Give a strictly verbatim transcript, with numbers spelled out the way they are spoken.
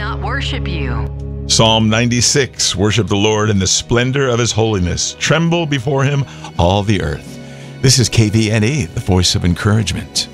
not worship you. Psalm ninety-six, worship the Lord in the splendor of his holiness. Tremble before him, all the earth. This is K V N E, the voice of encouragement.